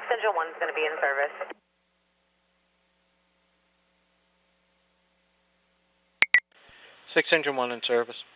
Engine 1 is going to be in service. Engine 1 in service.